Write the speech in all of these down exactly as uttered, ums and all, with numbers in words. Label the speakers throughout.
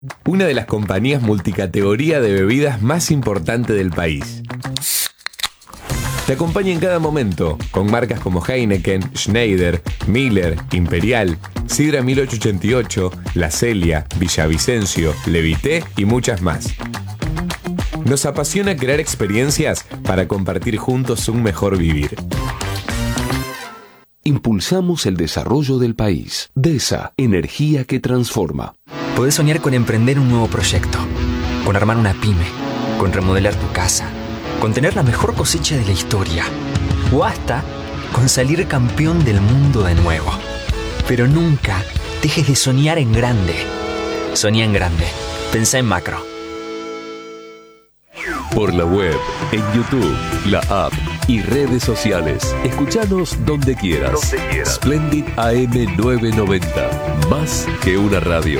Speaker 1: una de las compañías multicategoría de bebidas más importante del país. Te acompaña en cada momento, con marcas como Heineken, Schneider, Miller, Imperial, Sidra mil ochocientos ochenta y ocho, La Celia, Villavicencio, Levité y muchas más. Nos apasiona crear experiencias para compartir juntos un mejor vivir.
Speaker 2: Impulsamos el desarrollo del país. DESA, energía que transforma.
Speaker 3: Podés soñar con emprender un nuevo proyecto, con armar una pyme, con remodelar tu casa, con tener la mejor cosecha de la historia, o hasta con salir campeón del mundo de nuevo. Pero nunca dejes de soñar en grande. Soñá en grande. Pensá en macro.
Speaker 2: Por la web, en YouTube, la app y redes sociales. Escuchanos donde quieras. Donde quieras. Splendid A M novecientos noventa. Más que una radio.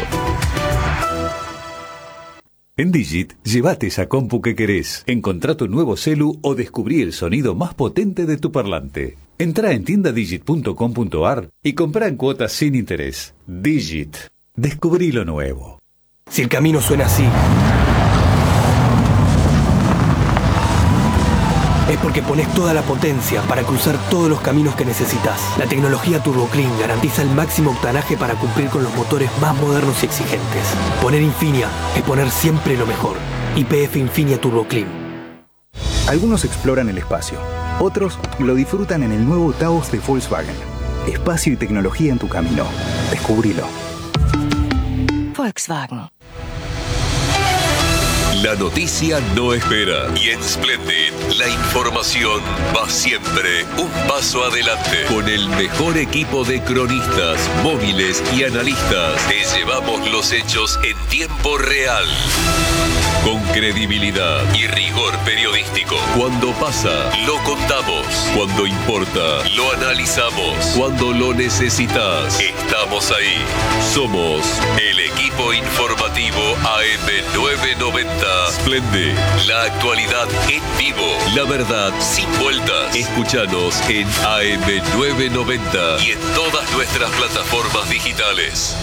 Speaker 4: En Digit, llévate esa compu que querés. Encontrá tu nuevo celu o descubrí el sonido más potente de tu parlante. Entrá en tienda digit punto com punto a r y comprá en cuotas sin interés. Digit. Descubrí lo nuevo.
Speaker 5: Si el camino suena así, es porque pones toda la potencia para cruzar todos los caminos que necesitas. La tecnología TurboClean garantiza el máximo octanaje para cumplir con los motores más modernos y exigentes. Poner Infinia es poner siempre lo mejor. Y P F Infinia TurboClean.
Speaker 6: Algunos exploran el espacio. Otros lo disfrutan en el nuevo Taos de Volkswagen. Espacio y tecnología en tu camino. Descubrilo.
Speaker 7: Volkswagen.
Speaker 2: La noticia no espera y en Splendid la información va siempre un paso adelante. Con el mejor equipo de cronistas, móviles y analistas, te llevamos los hechos en tiempo real. Con credibilidad y rigor periodístico. Cuando pasa, lo contamos. Cuando importa, lo analizamos. Cuando lo necesitas, estamos ahí. Somos el equipo informativo A M novecientos noventa. Splendid, la actualidad en vivo, la verdad sin vueltas. Escúchanos en A M novecientos noventa y en todas nuestras plataformas digitales.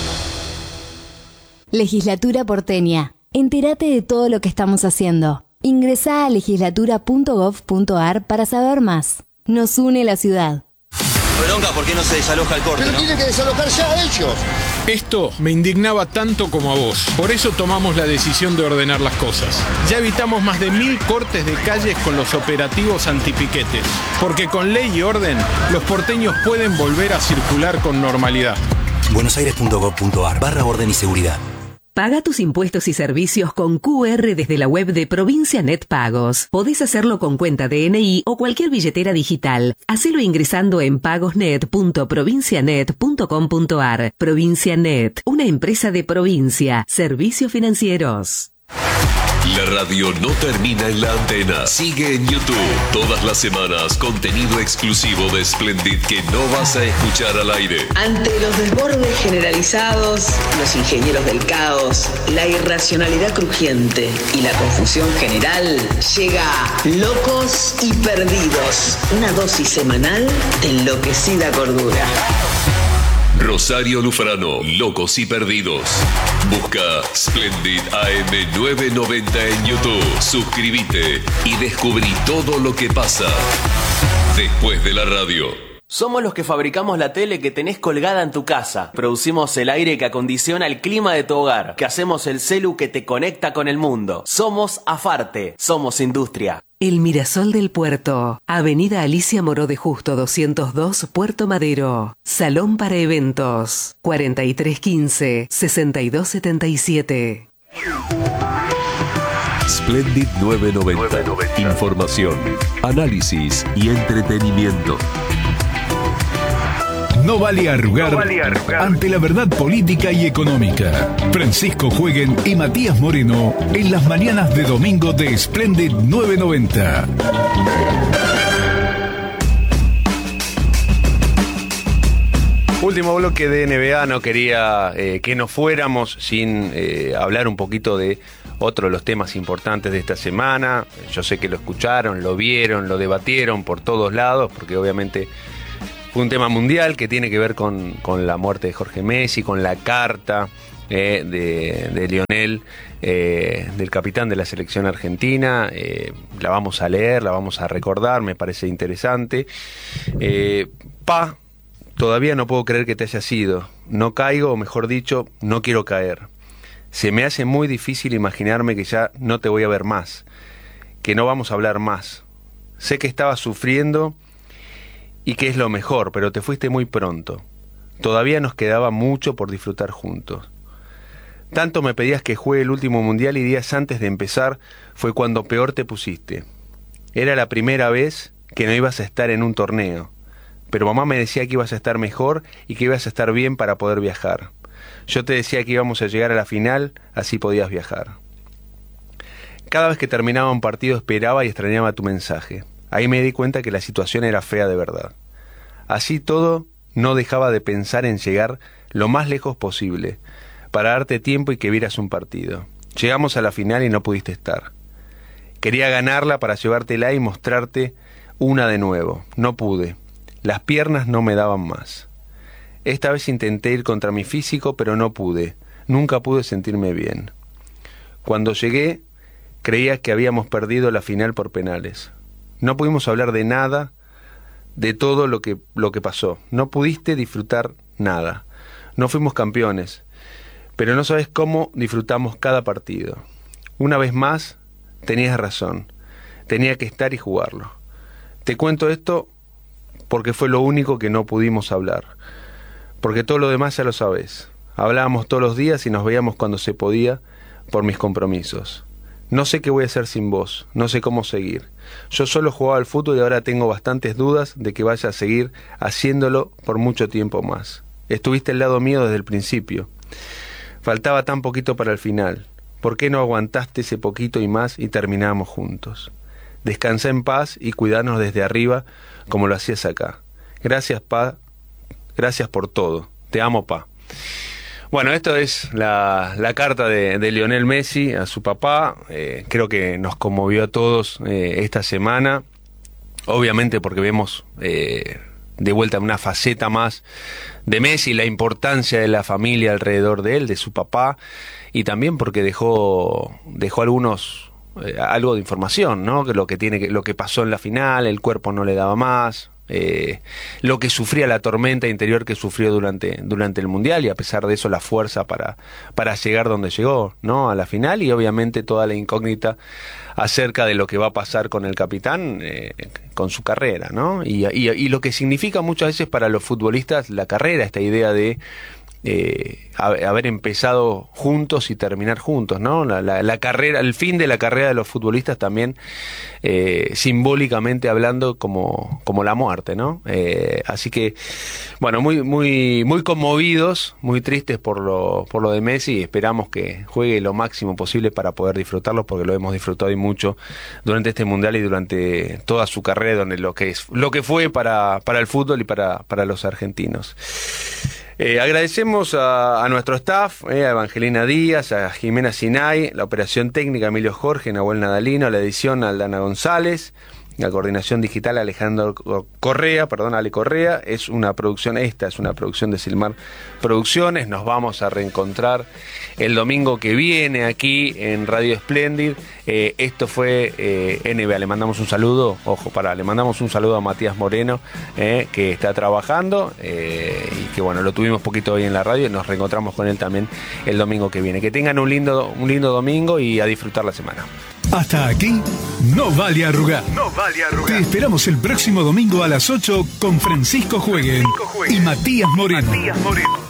Speaker 8: Legislatura porteña. Entérate de todo lo que estamos haciendo. Ingresá a legislatura punto gov punto a r para saber más. Nos une la ciudad.
Speaker 9: Bronca, ¿por qué no se desaloja el corte?
Speaker 10: Pero
Speaker 9: ¿no?
Speaker 10: tienen que desalojar ya ellos.
Speaker 11: Esto me indignaba tanto como a vos. Por eso tomamos la decisión de ordenar las cosas. Ya evitamos más de mil cortes de calles con los operativos antipiquetes. Porque con ley y orden, los porteños pueden volver a circular con normalidad.
Speaker 9: buenosaires punto gov punto a r barra orden y seguridad.
Speaker 12: Paga tus impuestos y servicios con Q R desde la web de Provincia Net Pagos. Podés hacerlo con cuenta de N I o cualquier billetera digital. Hacelo ingresando en pagosnet punto provincianet punto com punto a r. Provincia Net, una empresa de provincia. Servicios financieros.
Speaker 2: La radio no termina en la antena. Sigue en YouTube. Todas las semanas, contenido exclusivo de Splendid que no vas a escuchar al aire.
Speaker 13: Ante los desbordes generalizados, los ingenieros del caos, la irracionalidad crujiente y la confusión general, llega Locos y Perdidos. Una dosis semanal de enloquecida cordura.
Speaker 2: Rosario Lufrano, Locos y Perdidos. Busca Splendid A M novecientos noventa en YouTube. Suscríbete y descubrí todo lo que pasa después de la radio.
Speaker 14: Somos los que fabricamos la tele que tenés colgada en tu casa. Producimos el aire que acondiciona el clima de tu hogar. Que hacemos el celu que te conecta con el mundo. Somos Afarte. Somos industria.
Speaker 12: El Mirasol del Puerto. Avenida Alicia Moró de Justo doscientos dos, Puerto Madero. Salón para eventos. cuarenta y tres quince, sesenta y dos setenta y siete.
Speaker 2: Splendid novecientos noventa. Información, análisis y entretenimiento.
Speaker 15: No vale arrugar, no vale arrugar ante la verdad política y económica. Francisco Jueguen y Matías Moreno en las mañanas de domingo de Splendid novecientos noventa.
Speaker 16: Último bloque de N B A, no quería eh, que nos fuéramos sin eh, hablar un poquito de otro de los temas importantes de esta semana. Yo sé que lo escucharon, lo vieron, lo debatieron por todos lados, porque obviamente fue un tema mundial que tiene que ver con, con la muerte de Jorge Messi, con la carta eh, de, de Lionel, eh, del capitán de la selección argentina. Eh, la vamos a leer, la vamos a recordar, me parece interesante. Eh, pa, todavía no puedo creer que te hayas ido. No caigo, o mejor dicho, no quiero caer. Se me hace muy difícil imaginarme que ya no te voy a ver más, que no vamos a hablar más. Sé que estabas sufriendo y que es lo mejor, pero te fuiste muy pronto. Todavía nos quedaba mucho por disfrutar juntos. Tanto me pedías que juegue el último mundial y días antes de empezar fue cuando peor te pusiste. Era la primera vez que no ibas a estar en un torneo, pero mamá me decía que ibas a estar mejor y que ibas a estar bien para poder viajar. Yo te decía que íbamos a llegar a la final, así podías viajar. Cada vez que terminaba un partido esperaba y extrañaba tu mensaje. Ahí me di cuenta que la situación era fea de verdad. Así todo, no dejaba de pensar en llegar lo más lejos posible, para darte tiempo y que vieras un partido. Llegamos a la final y no pudiste estar. Quería ganarla para llevártela y mostrarte una de nuevo. No pude. Las piernas no me daban más. Esta vez intenté ir contra mi físico, pero no pude. Nunca pude sentirme bien. Cuando llegué, creía que habíamos perdido la final por penales. No pudimos hablar de nada, de todo lo que, lo que pasó. No pudiste disfrutar nada. No fuimos campeones, pero no sabes cómo disfrutamos cada partido. Una vez más, tenías razón. Tenía que estar y jugarlo. Te cuento esto porque fue lo único que no pudimos hablar. Porque todo lo demás ya lo sabes. Hablábamos todos los días y nos veíamos cuando se podía por mis compromisos. No sé qué voy a hacer sin vos, no sé cómo seguir. Yo solo jugaba al fútbol y ahora tengo bastantes dudas de que vaya a seguir haciéndolo por mucho tiempo más. Estuviste al lado mío desde el principio. Faltaba tan poquito para el final. ¿Por qué no aguantaste ese poquito y más y terminamos juntos? Descansa en paz y cuidarnos desde arriba como lo hacías acá. Gracias, Pa. Gracias por todo. Te amo, Pa. Bueno, esto es la, la carta de, de Lionel Messi a su papá. Eh, creo que nos conmovió a todos eh, esta semana. Obviamente porque vemos eh, de vuelta una faceta más de Messi, la importancia de la familia alrededor de él, de su papá, y también porque dejó, dejó algunos... Eh, algo de información, ¿no? Que lo que tiene que, lo que pasó en la final, el cuerpo no le daba más, eh, lo que sufría, la tormenta interior que sufrió durante, durante el mundial, y a pesar de eso la fuerza para, para llegar donde llegó, ¿no? A la final, y obviamente toda la incógnita acerca de lo que va a pasar con el capitán, eh, con su carrera, ¿no? Y, y, y lo que significa muchas veces para los futbolistas la carrera, esta idea de Eh, haber empezado juntos y terminar juntos, ¿no? La, la, la carrera, el fin de la carrera de los futbolistas también, eh, simbólicamente hablando, como, como la muerte, ¿no? Eh, así que, bueno, muy, muy, muy conmovidos, muy tristes por lo, por lo de Messi, y esperamos que juegue lo máximo posible para poder disfrutarlo, porque lo hemos disfrutado y mucho durante este mundial y durante toda su carrera, donde lo que es, lo que fue para, para el fútbol y para, para los argentinos. Eh, agradecemos a, a nuestro staff, eh, a Evangelina Díaz, a Jimena Sinay, la operación técnica Emilio Jorge, Nahuel Nadalino, la edición Aldana González, la coordinación digital Alejandro Correa, perdón, Ale Correa. Es una producción, esta es una producción de Silmar Producciones. Nos vamos a reencontrar el domingo que viene aquí en Radio Splendid. Eh, esto fue eh, N B A. Le mandamos un saludo, ojo, para, le mandamos un saludo a Matías Moreno, eh, que está trabajando, eh, y que bueno, lo tuvimos poquito hoy en la radio, y nos reencontramos con él también el domingo que viene. Que tengan un lindo, un lindo domingo y a disfrutar la semana.
Speaker 15: Hasta aquí, no vale arrugar.
Speaker 7: No vale arrugar.
Speaker 15: Te esperamos el próximo domingo a las ocho con Francisco Jueguen y Matías Moreno.
Speaker 7: Matías Moreno.